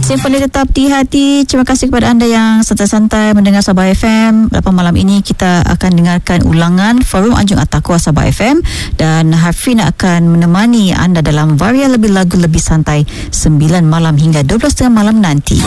Simfoni tetap di hati. Terima kasih kepada anda yang santai-santai mendengar Sabah FM. Pada malam ini kita akan dengarkan ulangan Forum Anjung At-Taqwa Sabah FM dan Hafina akan menemani anda dalam varian lebih lagu lebih santai 9 malam hingga 12.30 malam nanti.